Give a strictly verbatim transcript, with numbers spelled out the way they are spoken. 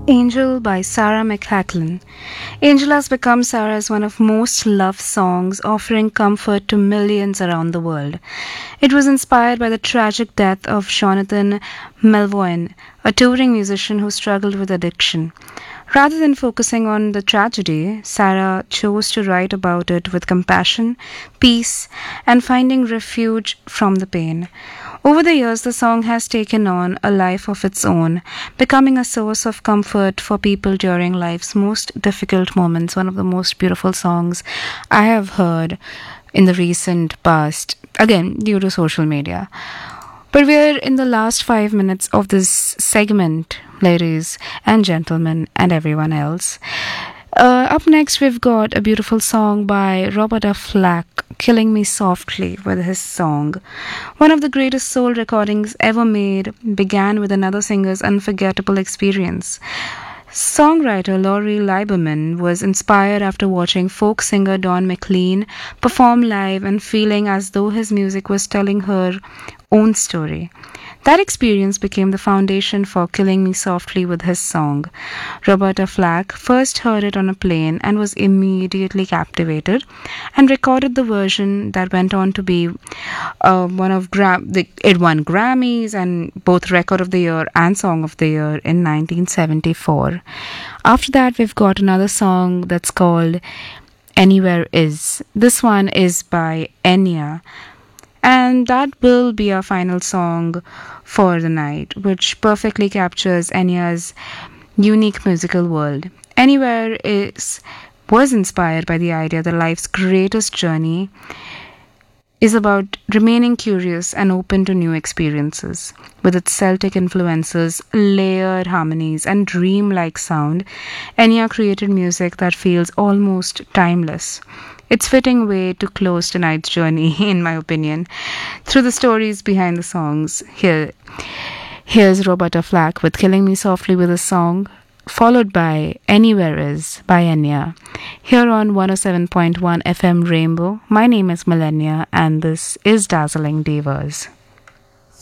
Angel by Sarah McLachlan. Angel has become Sarah's one of most loved songs, offering comfort to millions around the world. It was inspired by the tragic death of Jonathan Melvoin, a touring musician who struggled with addiction. Rather than focusing on the tragedy, Sarah chose to write about it with compassion, peace, and finding refuge from the pain. Over the years, the song has taken on a life of its own, becoming a source of comfort for people during life's most difficult moments. One of the most beautiful songs I have heard in the recent past, again, due to social media. But we're in the last five minutes of this segment, ladies and gentlemen, and everyone else. Uh, up next, we've got a beautiful song by Roberta Flack, Killing Me Softly, with his song. One of the greatest soul recordings ever made began with another singer's unforgettable experience. Songwriter Laurie Lieberman was inspired after watching folk singer Don McLean perform live and feeling as though his music was telling her own story. That experience became the foundation for Killing Me Softly with his song. Roberta Flack first heard it on a plane and was immediately captivated and recorded the version that went on to be uh, one of Gra- the, it won Grammys and both Record of the Year and Song of the Year in nineteen seventy-four. After that, we've got another song that's called Anywhere Is. This one is by Enya. And that will be our final song for the night, which perfectly captures Enya's unique musical world. Anywhere is was inspired by the idea that life's greatest journey is about remaining curious and open to new experiences. With its Celtic influences, layered harmonies, and dreamlike sound, Enya created music that feels almost timeless. It's fitting way to close tonight's journey, in my opinion, through the stories behind the songs. Here, here's Roberta Flack with Killing Me Softly with a song, followed by Anywhere Is by Enya. Here on one oh seven point one F M Rainbow, my name is Millennia, and this is Dazzling Divas.